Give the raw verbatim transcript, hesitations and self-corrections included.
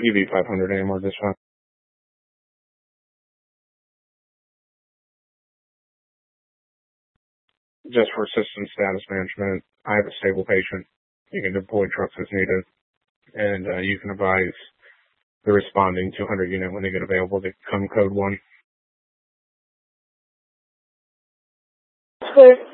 U V five hundred A M R dispatch. Just for system status management, I have a stable patient. You can deploy trucks as needed, and uh, you can advise the responding two hundred unit when they get available to come code one. Clear.